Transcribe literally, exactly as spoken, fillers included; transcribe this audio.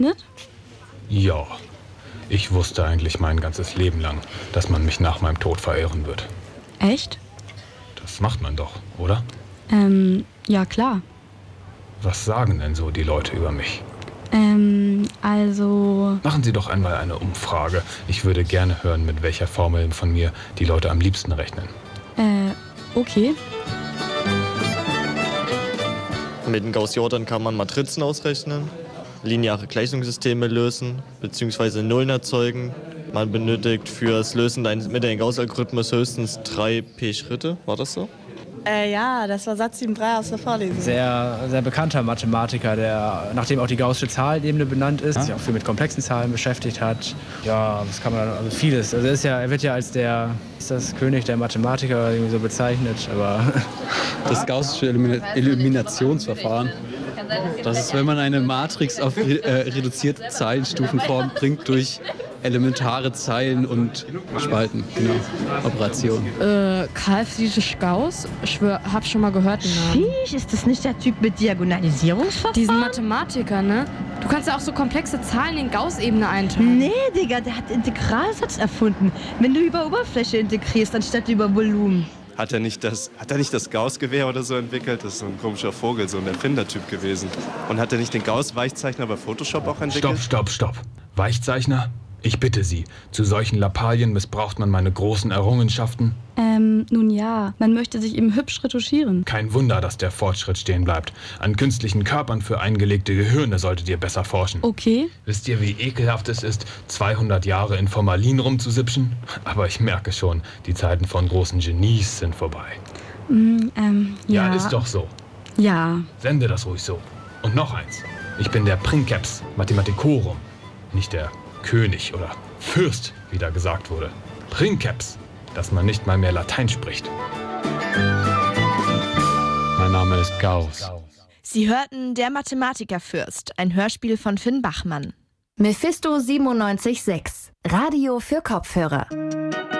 Nicht? Ja, ich wusste eigentlich mein ganzes Leben lang, dass man mich nach meinem Tod verehren wird. Echt? Das macht man doch, oder? Ähm, ja klar. Was sagen denn so die Leute über mich? Ähm, also... Machen Sie doch einmal eine Umfrage. Ich würde gerne hören, mit welcher Formel von mir die Leute am liebsten rechnen. Äh, okay. Mit dem Gauss-Jordan kann man Matrizen ausrechnen, lineare Gleichungssysteme lösen bzw. Nullen erzeugen. Man benötigt für das Lösen mit dem Gauss-Algorithmus höchstens drei P-Schritte. War das so? Äh, ja, das war Satz sieben drei aus der Vorlesung. Sehr, sehr bekannter Mathematiker, der, nachdem auch die gaußsche Zahlenebene benannt ist, ja? sich auch viel mit komplexen Zahlen beschäftigt hat. Ja, was kann man, also vieles. Also er, ist ja, er wird ja als der, ist das König der Mathematiker irgendwie so bezeichnet, aber... Das gaußsche Elimin- Eliminationsverfahren, das ist, wenn man eine Matrix auf re- äh, reduzierte Zeilenstufenform bringt durch elementare Zeilen und Spalten, genau, Operationen. Äh, Carl Friedrich Gauss? Ich schwör, hab schon mal gehört den Namen. Schisch, ist das nicht der Typ mit Diagonalisierungsverfahren? Diesen Mathematiker, ne? Du kannst ja auch so komplexe Zahlen in Gauss-Ebene einteilen. Nee, Digga, der hat Integralsatz erfunden. Wenn du über Oberfläche integrierst, anstatt über Volumen. Hat er nicht das, hat er nicht das Gauss-Gewehr oder so entwickelt? Das ist so ein komischer Vogel, so ein Erfindertyp gewesen. Und hat er nicht den Gauss-Weichzeichner bei Photoshop auch entwickelt? Stopp, stopp, stopp. Weichzeichner? Ich bitte Sie, zu solchen Lappalien missbraucht man meine großen Errungenschaften? Ähm, nun ja, man möchte sich eben hübsch retuschieren. Kein Wunder, dass der Fortschritt stehen bleibt. An künstlichen Körpern für eingelegte Gehirne solltet ihr besser forschen. Okay. Wisst ihr, wie ekelhaft es ist, zweihundert Jahre in Formalin rumzusipschen? Aber ich merke schon, die Zeiten von großen Genies sind vorbei. Mm, ähm, ja. Ja, ist doch so. Ja. Sende das ruhig so. Und noch eins. Ich bin der Princeps Mathematicorum, nicht der König oder Fürst, wie da gesagt wurde. Princeps, dass man nicht mal mehr Latein spricht. Mein Name ist Gauss. Sie hörten Der Mathematikerfürst, ein Hörspiel von Finn Bachmann. Mephisto siebenundneunzig Komma sechs, Radio für Kopfhörer.